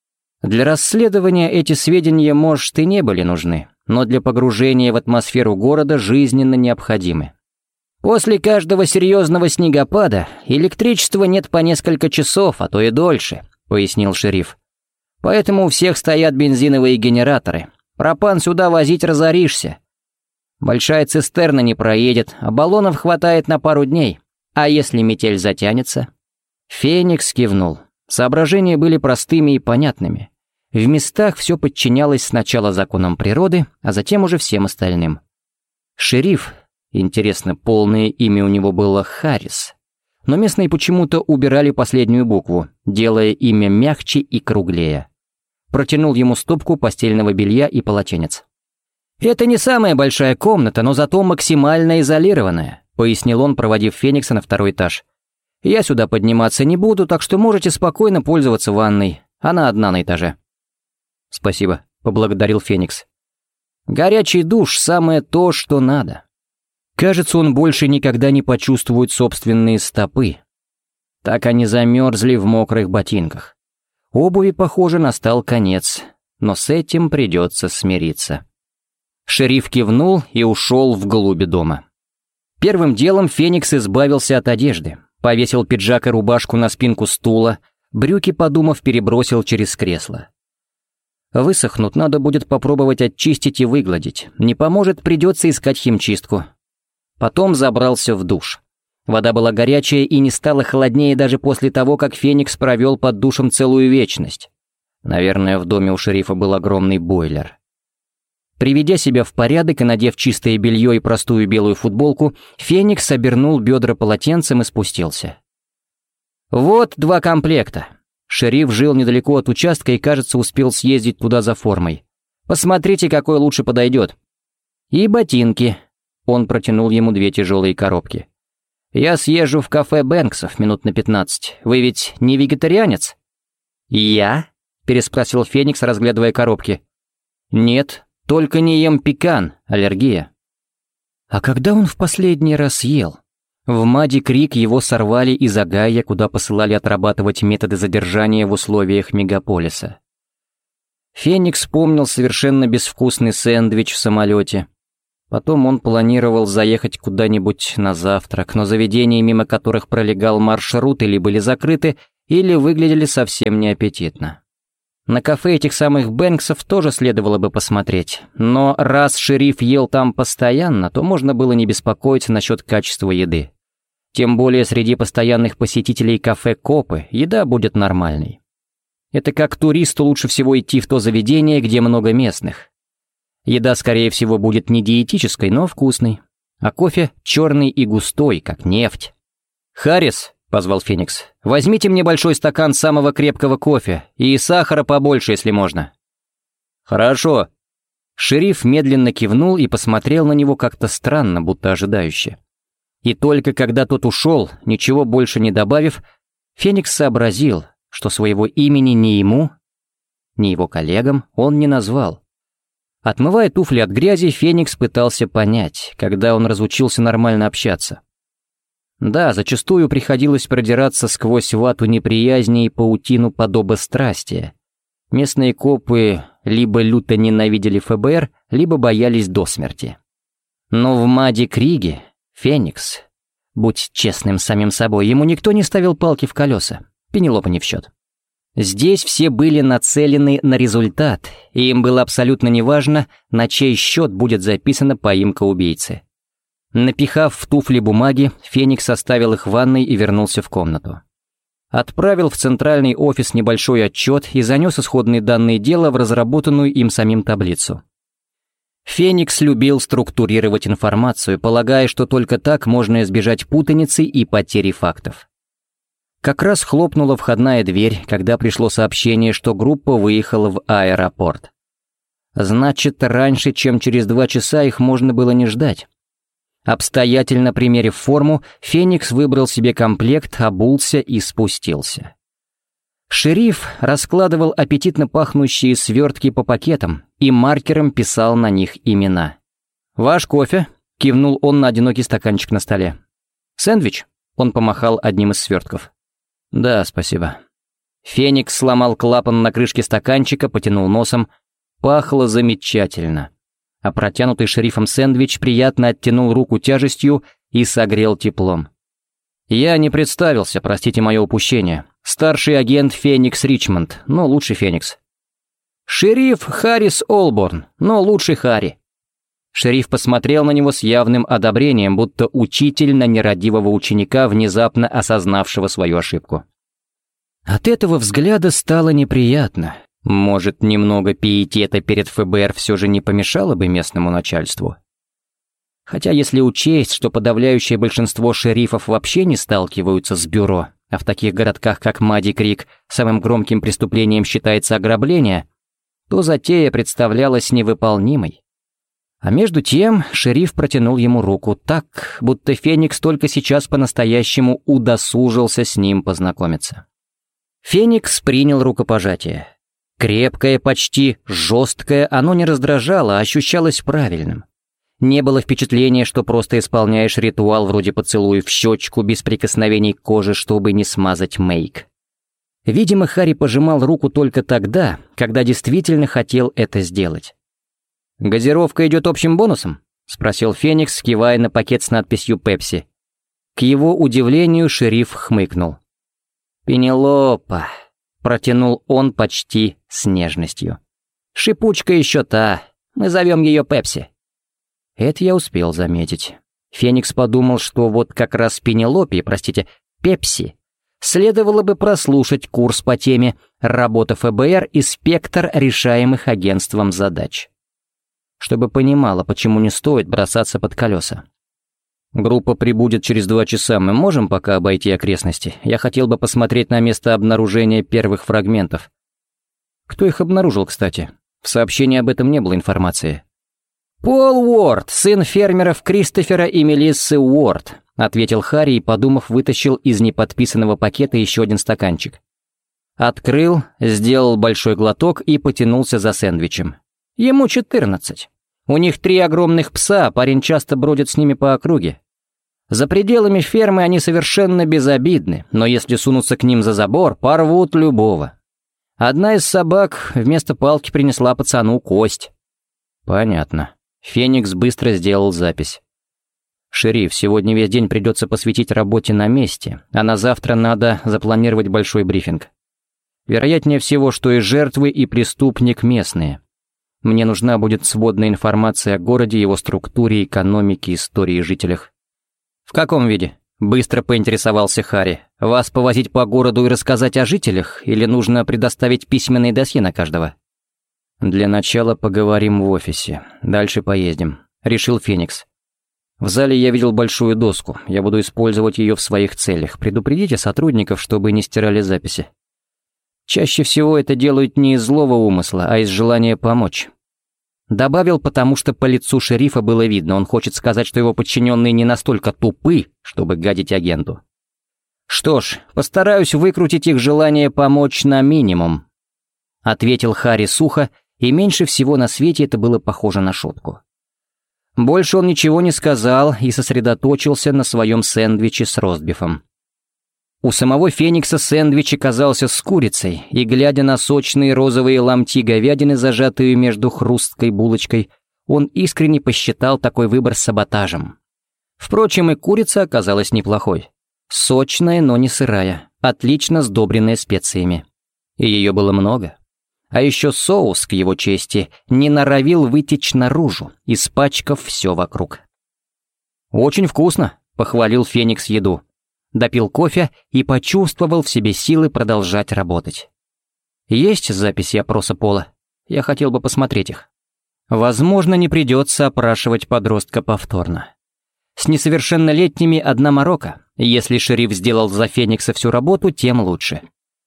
Для расследования эти сведения, может, и не были нужны, но для погружения в атмосферу города жизненно необходимы. После каждого серьезного снегопада электричества нет по несколько часов, а то и дольше, пояснил шериф. Поэтому у всех стоят бензиновые генераторы. Пропан сюда возить разоришься. Большая цистерна не проедет, а баллонов хватает на пару дней. А если метель затянется? Феникс кивнул. Соображения были простыми и понятными. В местах все подчинялось сначала законам природы, а затем уже всем остальным. Шериф, интересно, полное имя у него было Харрис, но местные почему-то убирали последнюю букву, делая имя мягче и круглее. Протянул ему стопку постельного белья и полотенец. «Это не самая большая комната, но зато максимально изолированная», пояснил он, проводив Феникса на второй этаж. «Я сюда подниматься не буду, так что можете спокойно пользоваться ванной. Она одна на этаже». «Спасибо», — поблагодарил Феникс. «Горячий душ — самое то, что надо». Кажется, он больше никогда не почувствует собственные стопы. Так они замерзли в мокрых ботинках. Обуви, похоже, настал конец, но с этим придется смириться. Шериф кивнул и ушел вглубь дома. Первым делом Феникс избавился от одежды, повесил пиджак и рубашку на спинку стула, брюки, подумав, перебросил через кресло. Высохнут, надо будет попробовать очистить и выгладить. Не поможет, придется искать химчистку. Потом забрался в душ. Вода была горячая и не стала холоднее даже после того, как Феникс провел под душем целую вечность. Наверное, в доме у шерифа был огромный бойлер. Приведя себя в порядок и надев чистое белье и простую белую футболку, Феникс обернул бедра полотенцем и спустился. Вот два комплекта. Шериф жил недалеко от участка и, кажется, успел съездить туда за формой. Посмотрите, какой лучше подойдет. И ботинки. Он протянул ему две тяжелые коробки. «Я съезжу в кафе Бэнксов минут на пятнадцать. Вы ведь не вегетарианец?» «Я?» — переспросил Феникс, разглядывая коробки. «Нет, только не ем пекан, аллергия». А когда он в последний раз ел? В Мади Крик его сорвали из Огайо, куда посылали отрабатывать методы задержания в условиях мегаполиса. Феникс помнил совершенно безвкусный сэндвич в самолете. Потом он планировал заехать куда-нибудь на завтрак, но заведения, мимо которых пролегал маршрут, или были закрыты, или выглядели совсем неаппетитно. На кафе этих самых Бэнксов тоже следовало бы посмотреть, но раз шериф ел там постоянно, то можно было не беспокоиться насчет качества еды. Тем более среди постоянных посетителей кафе Копы еда будет нормальной. Это как туристу лучше всего идти в то заведение, где много местных. Еда, скорее всего, будет не диетической, но вкусной, а кофе черный и густой, как нефть. «Харрис», — позвал Феникс, — «возьмите мне большой стакан самого крепкого кофе и сахара побольше, если можно». «Хорошо». Шериф медленно кивнул и посмотрел на него как-то странно, будто ожидающе. И только когда тот ушел, ничего больше не добавив, Феникс сообразил, что своего имени ни ему, ни его коллегам он не назвал. Отмывая туфли от грязи, Феникс пытался понять, когда он разучился нормально общаться. Да, зачастую приходилось продираться сквозь вату неприязни и паутину подобострастия. Местные копы либо люто ненавидели ФБР, либо боялись до смерти. Но в Мадди Криге Феникс, будь честным самим собой, ему никто не ставил палки в колеса, Пенелопа не в счет. Здесь все были нацелены на результат, и им было абсолютно неважно, на чей счет будет записана поимка убийцы. Напихав в туфли бумаги, Феникс оставил их в ванной и вернулся в комнату. Отправил в центральный офис небольшой отчет и занес исходные данные дела в разработанную им самим таблицу. Феникс любил структурировать информацию, полагая, что только так можно избежать путаницы и потери фактов. Как раз хлопнула входная дверь, когда пришло сообщение, что группа выехала в аэропорт. Значит, раньше, чем через два часа их можно было не ждать. Обстоятельно примерив форму, Феникс выбрал себе комплект, обулся и спустился. Шериф раскладывал аппетитно пахнущие свертки по пакетам и маркером писал на них имена. «Ваш кофе?» — кивнул он на одинокий стаканчик на столе. «Сэндвич?» — он помахал одним из свертков. «Да, спасибо». Феникс сломал клапан на крышке стаканчика, потянул носом. Пахло замечательно. А протянутый шерифом сэндвич приятно оттянул руку тяжестью и согрел теплом. «Я не представился, простите мое упущение. Старший агент Феникс Ричмонд, но лучше Феникс». «Шериф Харрис Олборн, но лучше Харри». Шериф посмотрел на него с явным одобрением, будто учитель на нерадивого ученика, внезапно осознавшего свою ошибку. От этого взгляда стало неприятно. Может, немного пиетета перед ФБР все же не помешало бы местному начальству? Хотя если учесть, что подавляющее большинство шерифов вообще не сталкиваются с бюро, а в таких городках, как Мадди Крик, самым громким преступлением считается ограбление, то затея представлялась невыполнимой. А между тем шериф протянул ему руку так, будто Феникс только сейчас по-настоящему удосужился с ним познакомиться. Феникс принял рукопожатие. Крепкое, почти жесткое, оно не раздражало, а ощущалось правильным. Не было впечатления, что просто исполняешь ритуал вроде поцелуя в щечку без прикосновений к коже, чтобы не смазать мейк. Видимо, Харри пожимал руку только тогда, когда действительно хотел это сделать. «Газировка идет общим бонусом?» — спросил Феникс, кивая на пакет с надписью «Пепси». К его удивлению шериф хмыкнул. «Пенелопа», — протянул он почти с нежностью. «Шипучка еще та, мы зовем ее Пепси». Это я успел заметить. Феникс подумал, что вот как раз Пенелопе, простите, Пепси, следовало бы прослушать курс по теме «Работа ФБР и спектр решаемых агентством задач», чтобы понимала, почему не стоит бросаться под колеса. «Группа прибудет через два часа, мы можем пока обойти окрестности? Я хотел бы посмотреть на место обнаружения первых фрагментов». Кто их обнаружил, кстати? В сообщении об этом не было информации. «Пол Уорд, сын фермеров Кристофера и Мелиссы Уорд», ответил Харри и, подумав, вытащил из неподписанного пакета еще один стаканчик. Открыл, сделал большой глоток и потянулся за сэндвичем. Ему четырнадцать. У них три огромных пса, парень часто бродит с ними по округе. За пределами фермы они совершенно безобидны, но если сунуться к ним за забор, порвут любого. Одна из собак вместо палки принесла пацану кость. Понятно. Феникс быстро сделал запись. «Шериф, сегодня весь день придется посвятить работе на месте, а на завтра надо запланировать большой брифинг. Вероятнее всего, что и жертвы, и преступник местные. Мне нужна будет сводная информация о городе, его структуре, экономике, истории, жителях». «В каком виде?» — быстро поинтересовался Харри. «Вас повозить по городу и рассказать о жителях, или нужно предоставить письменные досье на каждого?» «Для начала поговорим в офисе, дальше поездим», — решил Феникс. «В зале я видел большую доску, я буду использовать ее в своих целях. Предупредите сотрудников, чтобы не стирали записи. Чаще всего это делают не из злого умысла, а из желания помочь». Добавил, потому что по лицу шерифа было видно, он хочет сказать, что его подчиненные не настолько тупы, чтобы гадить агенту. «Что ж, постараюсь выкрутить их желание помочь на минимум», — ответил Харри сухо, и меньше всего на свете это было похоже на шутку. Больше он ничего не сказал и сосредоточился на своем сэндвиче с ростбифом. У самого Феникса сэндвич оказался с курицей, и, глядя на сочные розовые ломти говядины, зажатые между хрусткой булочкой, он искренне посчитал такой выбор саботажем. Впрочем, и курица оказалась неплохой. Сочная, но не сырая, отлично сдобренная специями. И ее было много. А еще соус, к его чести, не норовил вытечь наружу, испачкав все вокруг. «Очень вкусно», — похвалил Феникс еду. Допил кофе и почувствовал в себе силы продолжать работать. Есть записи опроса Пола? Я хотел бы посмотреть их. Возможно, не придется опрашивать подростка повторно. С несовершеннолетними одна морока. Если шериф сделал за Феникса всю работу, тем лучше.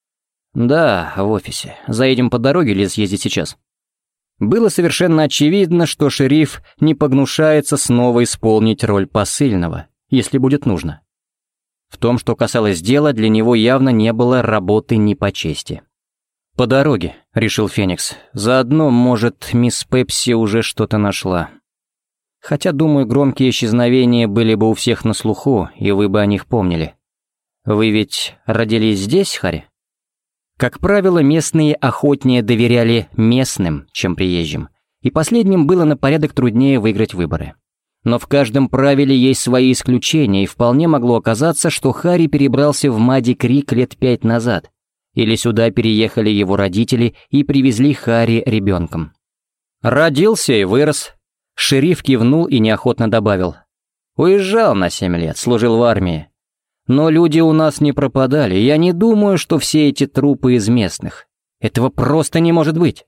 Да, в офисе. Заедем по дороге или съездить сейчас? Было совершенно очевидно, что шериф не погнушается снова исполнить роль посыльного, если будет нужно. В том, что касалось дела, для него явно не было работы ни по чести. «По дороге», — решил Феникс. «Заодно, может, мисс Пепси уже что-то нашла. Хотя, думаю, громкие исчезновения были бы у всех на слуху, и вы бы о них помнили. Вы ведь родились здесь, Харри?» Как правило, местные охотнее доверяли местным, чем приезжим, и последним было на порядок труднее выиграть выборы. Но в каждом правиле есть свои исключения, и вполне могло оказаться, что Харри перебрался в Мадди-Крик лет пять назад, или сюда переехали его родители и привезли Харри ребенком. «Родился и вырос», — шериф кивнул и неохотно добавил. «Уезжал на семь лет, служил в армии. Но люди у нас не пропадали, я не думаю, что все эти трупы из местных. Этого просто не может быть.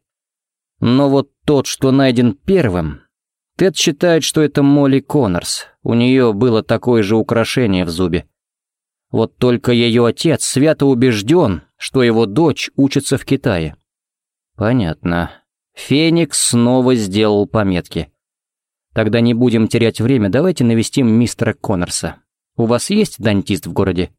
Но вот тот, что найден первым... Тед считает, что это Молли Коннорс, у нее было такое же украшение в зубе. Вот только ее отец свято убежден, что его дочь учится в Китае». «Понятно. Феникс снова сделал пометки. Тогда не будем терять время, давайте навестим мистера Коннорса. У вас есть дантист в городе?»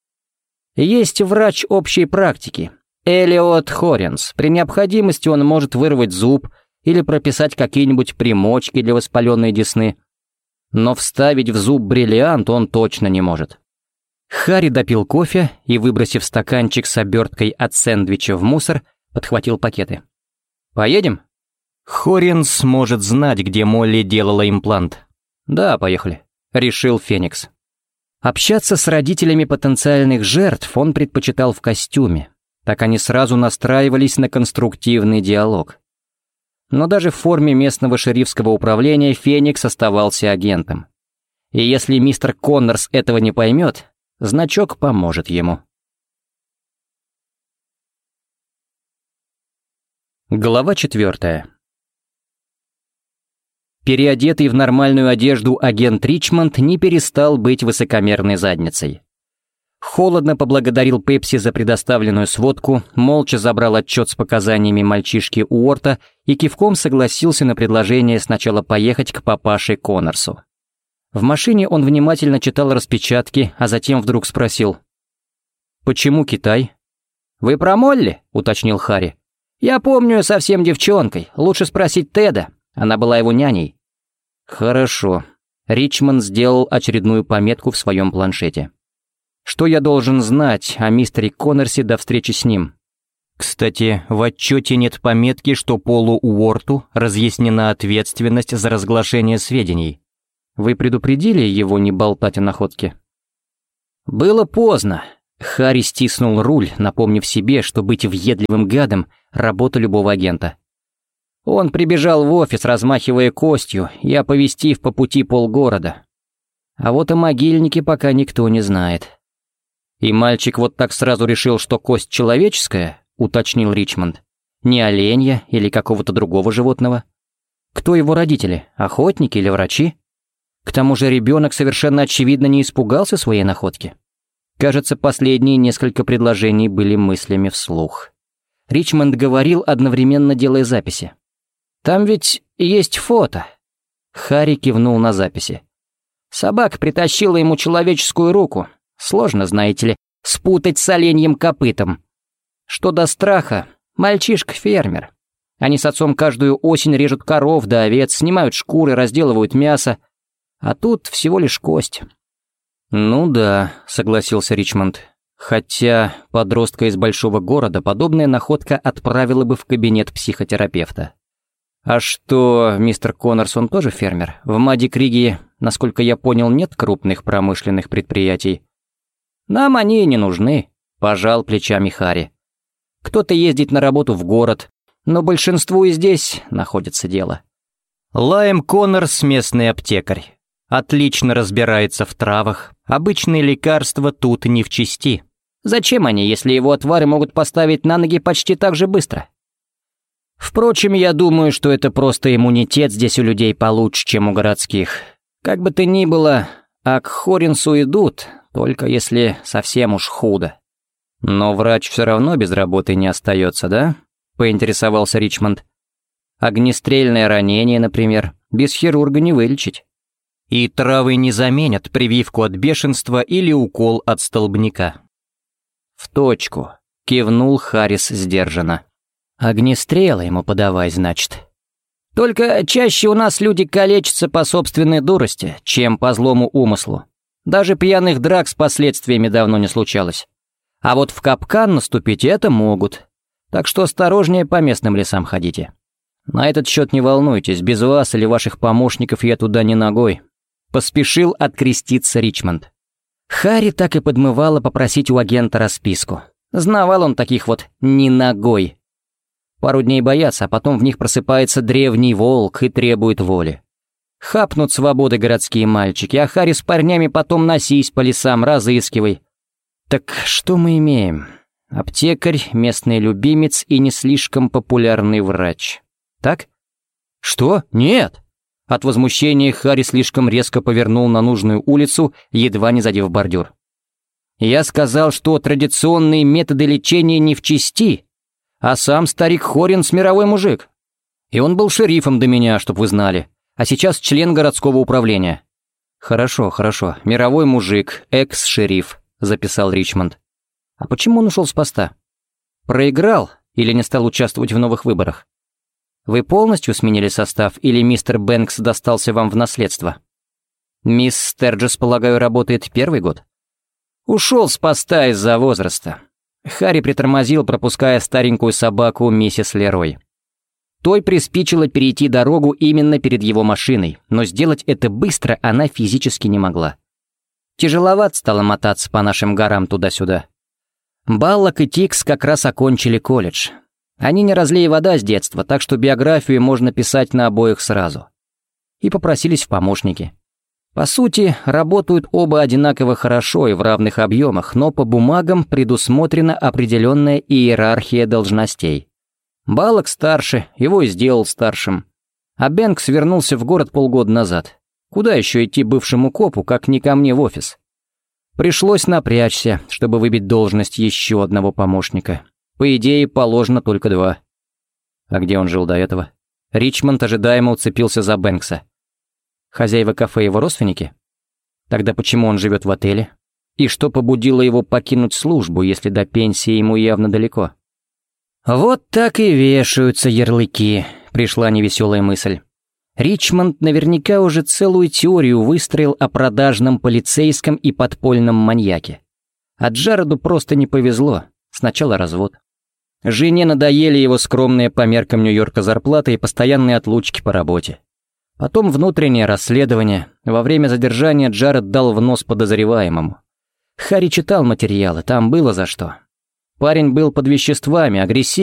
«Есть врач общей практики, Элиот Хоренс. При необходимости он может вырвать зуб или прописать какие-нибудь примочки для воспаленной десны. Но вставить в зуб бриллиант он точно не может». Харри допил кофе и, выбросив стаканчик с оберткой от сэндвича в мусор, подхватил пакеты. «Поедем?» Хоренс может знать, где Молли делала имплант. «Да, поехали», — решил Феникс. Общаться с родителями потенциальных жертв он предпочитал в костюме. Так они сразу настраивались на конструктивный диалог. Но даже в форме местного шерифского управления Феникс оставался агентом. И если мистер Коннорс этого не поймет, значок поможет ему. Глава четвертая. Переодетый в нормальную одежду агент Ричмонд не перестал быть высокомерной задницей. Холодно поблагодарил Пепси за предоставленную сводку, молча забрал отчет с показаниями мальчишки Уорта и кивком согласился на предложение сначала поехать к папаше Коннорсу. В машине он внимательно читал распечатки, а затем вдруг спросил: «Почему Китай?» «Вы про Молли?» — уточнил Харри. «Я помню, совсем девчонкой. Лучше спросить Теда. Она была его няней». «Хорошо». Ричмонд сделал очередную пометку в своем планшете. «Что я должен знать о мистере Коннорсе до встречи с ним?» Кстати, в отчете нет пометки, что Полу Уорту разъяснена ответственность за разглашение сведений. Вы предупредили его не болтать о находке? Было поздно. Харри стиснул руль, напомнив себе, что быть въедливым гадом — работа любого агента. Он прибежал в офис, размахивая костью и оповестив по пути полгорода. А вот о могильнике пока никто не знает. И мальчик вот так сразу решил, что кость человеческая, уточнил Ричмонд. Не оленя или какого-то другого животного. Кто его родители, охотники или врачи? К тому же ребенок совершенно очевидно не испугался своей находки. Кажется, последние несколько предложений были мыслями вслух. Ричмонд говорил, одновременно делая записи. «Там ведь есть фото». Харри кивнул на записи. Собака притащила ему человеческую руку. Сложно, знаете ли, спутать с оленьим копытом. Что до страха, мальчишка-фермер. Они с отцом каждую осень режут коров да овец, снимают шкуры, разделывают мясо. А тут всего лишь кость. «Ну да», — согласился Ричмонд. Хотя подростка из большого города подобная находка отправила бы в кабинет психотерапевта. «А что, мистер Коннорсон тоже фермер? В Мадди-Криге, насколько я понял, нет крупных промышленных предприятий». «Нам они и не нужны», — пожал плечами Харри. «Кто-то ездит на работу в город, но большинству и здесь находится дело». Лайм Коннорс — местный аптекарь. Отлично разбирается в травах, обычные лекарства тут не в чести. Зачем они, если его отвары могут поставить на ноги почти так же быстро? Впрочем, я думаю, что это просто иммунитет здесь у людей получше, чем у городских. Как бы то ни было, а к Хоринсу идут, только если совсем уж худо. Но врач все равно без работы не остается, да? Поинтересовался Ричмонд. Огнестрельное ранение, например, без хирурга не вылечить. И травы не заменят прививку от бешенства или укол от столбняка. В точку, кивнул Харрис сдержанно. Огнестрела ему подавай, значит. Только чаще у нас люди калечатся по собственной дурости, чем по злому умыслу. Даже пьяных драк с последствиями давно не случалось. А вот в капкан наступить это могут. Так что осторожнее по местным лесам ходите. На этот счет не волнуйтесь, без вас или ваших помощников я туда не ногой. Поспешил откреститься Ричмонд. Харри так и подмывало попросить у агента расписку. Знавал он таких вот «не ногой». Пару дней боятся, а потом в них просыпается древний волк и требует воли. Хапнут свободы городские мальчики, а Харри с парнями потом носись по лесам, разыскивай. Так что мы имеем? Аптекарь, местный любимец и не слишком популярный врач. Так? Что? Нет! От возмущения Харри слишком резко повернул на нужную улицу, едва не задев бордюр. Я сказал, что традиционные методы лечения не в чести, а сам старик Хоринс мировой мужик. И он был шерифом до меня, чтоб вы знали, а сейчас член городского управления. Хорошо, хорошо, мировой мужик, экс-шериф, записал Ричмонд. А почему он ушел с поста? Проиграл или не стал участвовать в новых выборах? Вы полностью сменили состав, или мистер Бэнкс достался вам в наследство? Мисс Стерджес, полагаю, работает первый год? Ушел с поста из-за возраста. Харри притормозил, пропуская старенькую собаку миссис Лерой. Той приспичило перейти дорогу именно перед его машиной, но сделать это быстро она физически не могла. Тяжеловато стало мотаться по нашим горам туда-сюда. Баллок и Тикс как раз окончили колледж. Они не разлей вода с детства, так что биографию можно писать на обоих сразу. И попросились в помощники. По сути, работают оба одинаково хорошо и в равных объемах, но по бумагам предусмотрена определенная иерархия должностей. Баллок старше, его и сделал старшим. А Бэнкс вернулся в город полгода назад. Куда еще идти бывшему копу, как не ко мне в офис? Пришлось напрячься, чтобы выбить должность еще одного помощника. По идее, положено только два. А где он жил до этого? Ричмонд ожидаемо уцепился за Бэнкса. Хозяева кафе его родственники? Тогда почему он живет в отеле? И что побудило его покинуть службу, если до пенсии ему явно далеко? Вот так и вешаются ярлыки, пришла невеселая мысль. Ричмонд наверняка уже целую теорию выстроил о продажном полицейском и подпольном маньяке. А Джареду просто не повезло. Сначала развод. Жене надоели его скромные по меркам Нью-Йорка зарплаты и постоянные отлучки по работе. Потом внутреннее расследование. Во время задержания Джаред дал в нос подозреваемому. Харри читал материалы, там было за что. Парень был под веществами, агрессивный.